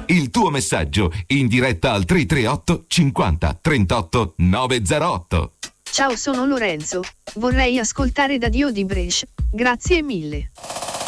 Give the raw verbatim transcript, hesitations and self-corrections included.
Il tuo messaggio in diretta al tre tre otto cinquanta trentotto novecentotto. Ciao, sono Lorenzo. Vorrei ascoltare Da Dio di Brescia. Grazie mille.